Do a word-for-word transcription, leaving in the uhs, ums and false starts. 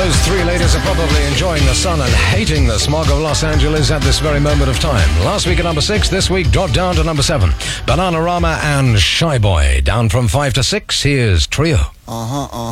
Those three ladies are probably enjoying the sun and hating the smog of Los Angeles at this very moment of time. Last week at number six, this week dropped down to number seven. Bananarama and Shy Boy. Down from five to six, here's Trio. Uh-huh, uh-huh.